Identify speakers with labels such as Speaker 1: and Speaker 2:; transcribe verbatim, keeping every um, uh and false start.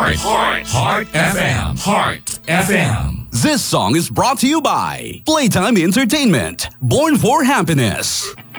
Speaker 1: Heart, Heart, Heart F M, Heart F M.
Speaker 2: This song is brought to you by Playtime Entertainment, Born for Happiness.